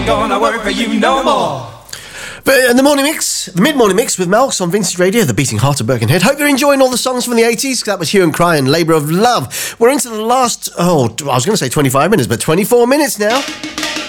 ain't gonna work for you no more. And the mid-morning mix with Malx on Vintage Radio, the beating heart of Birkenhead. Hope you're enjoying all the songs from the 80s. That was Hue and Cry and Labour of Love. We're into the last, I was going to say 25 minutes, but 24 minutes now.